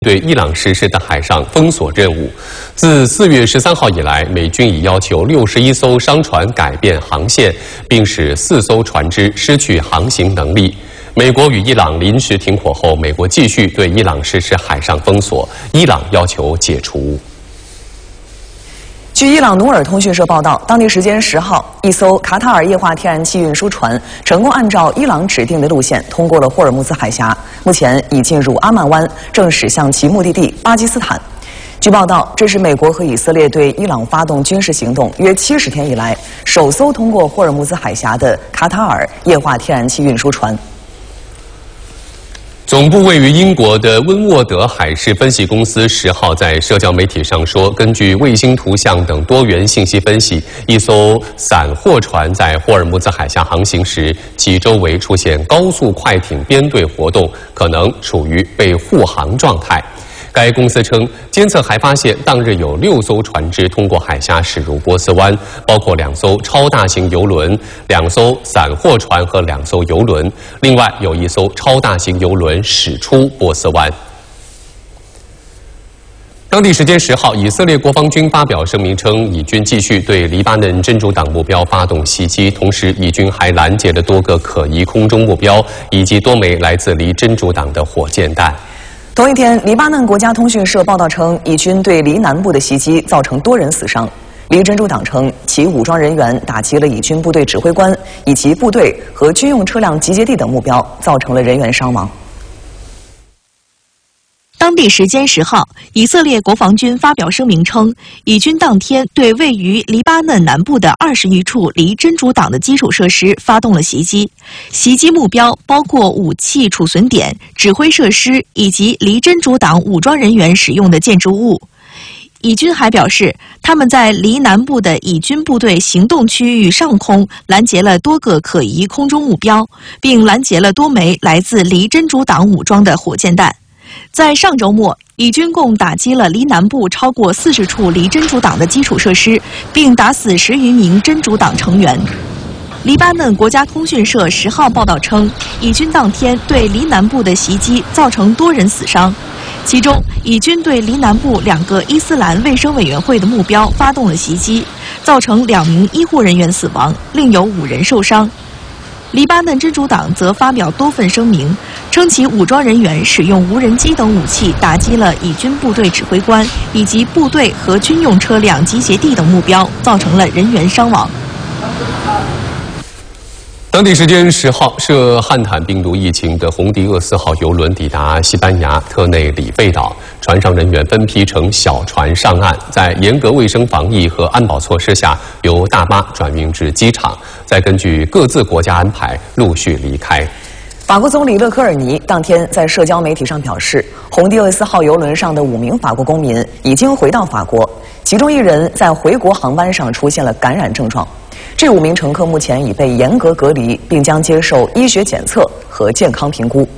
对伊朗实施的海上封锁任务。自4月13号以来，美军已要求61艘商船改变航线，并使4艘船只失去航行能力。美国与伊朗临时停火后，美国继续对伊朗实施海上封锁，伊朗要求解除。 据伊朗努尔通讯社报道，当地时间10号，一艘卡塔尔液化天然气运输船成功按照伊朗指定的路线通过了霍尔木兹海峡，目前已进入阿曼湾，正驶向其目的地巴基斯坦。据报道，这是美国和以色列对伊朗发动军事行动约70天以来首艘通过霍尔木兹海峡的卡塔尔液化天然气运输船。 总部位于英国的温沃德海事分析公司10号在社交媒体上说，根据卫星图像等多元信息分析，一艘散货船在霍尔木兹海峡航行时，其周围出现高速快艇编队活动，可能处于被护航状态。 该公司称，监测还发现当日有6艘船只通过海峡驶入波斯湾，包括2艘超大型邮轮、2艘散货船和2艘邮轮，另外有1艘超大型邮轮驶出波斯湾。当地时间10号，以色列国防军发表声明称，以军继续对黎巴嫩真主党目标发动袭击，同时以军还拦截了多个可疑空中目标以及多枚来自黎真主党的火箭弹。 同一天，黎巴嫩国家通讯社报道称，以军对黎南部的袭击造成多人死伤。黎真主党称，其武装人员打击了以军部队指挥官以及部队和军用车辆集结地等目标，造成了人员伤亡。 当地时间10号，以色列国防军发表声明称，以军当天对位于黎巴嫩南部的20余处黎真主党的基础设施发动了袭击，袭击目标包括武器储存点、指挥设施以及黎真主党武装人员使用的建筑物。以军还表示，他们在黎南部的以军部队行动区域上空拦截了多个可疑空中目标，并拦截了多枚来自黎真主党武装的火箭弹。 在上周末，以军共打击了黎南部超过40处黎真主党的基础设施，并打死10余名真主党成员。黎巴嫩国家通讯社10号报道称，以军当天对黎南部的袭击造成多人死伤，其中以军对黎南部2个伊斯兰卫生委员会的目标发动了袭击，造成2名医护人员死亡，另有5人受伤。 黎巴嫩真主党则发表多份声明，称其武装人员使用无人机等武器打击了以军部队指挥官以及部队和军用车辆集结地等目标，造成了人员伤亡。 当地时间10号，涉汉坦病毒疫情的洪迪厄斯号邮轮抵达西班牙特内里费岛，船上人员分批乘小船上岸，在严格卫生防疫和安保措施下，由大巴转运至机场，再根据各自国家安排陆续离开。 法国总理勒科尔尼当天在社交媒体上表示，洪迪厄斯号邮轮上的5名法国公民已经回到法国，其中1人在回国航班上出现了感染症状。这5名乘客目前已被严格隔离，并将接受医学检测和健康评估。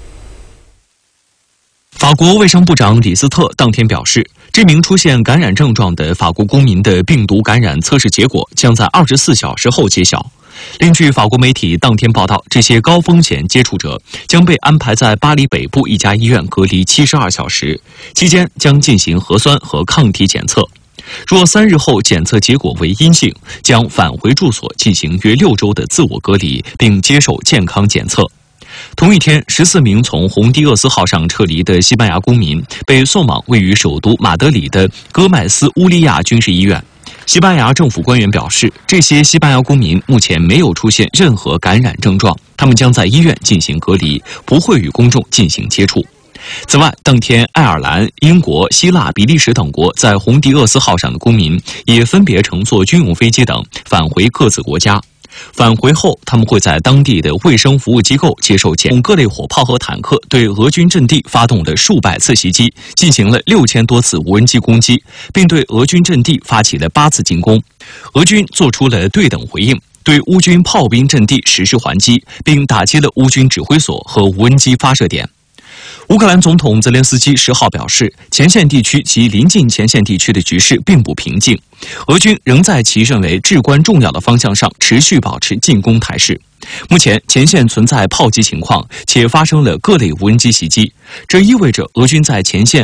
法国卫生部长李斯特当天表示，这名出现感染症状的法国公民的病毒感染测试结果将在24小时后揭晓。 另据法国媒体当天报道，这些高风险接触者将被安排在巴黎北部一家医院隔离72小时，期间将进行核酸和抗体检测。若3日后检测结果为阴性，将返回住所进行约6周的自我隔离，并接受健康检测。同一天，14名从洪迪厄斯号上撤离的西班牙公民被送往位于首都马德里的戈麦斯乌利亚军事医院。 西班牙政府官员表示，这些西班牙公民目前没有出现任何感染症状，他们将在医院进行隔离，不会与公众进行接触。此外，当天爱尔兰、英国、希腊、比利时等国在洪迪厄斯号上的公民也分别乘坐军用飞机等返回各自国家。返回后，他们会在当地的卫生服务机构接受检。各类火炮和坦克对俄军阵地发动了数百次袭击，进行了6000多次无人机攻击，并对俄军阵地发起了8次进攻。俄军做出了对等回应，对乌军炮兵阵地实施还击，并打击了乌军指挥所和无人机发射点。乌克兰总统泽连斯基10号表示，前线地区及临近前线地区的局势并不平静，俄军仍在其认为至关重要的方向上持续保持进攻态势。 目前前线存在炮击情况，且发生了各类无人机袭击，这意味着俄军在前线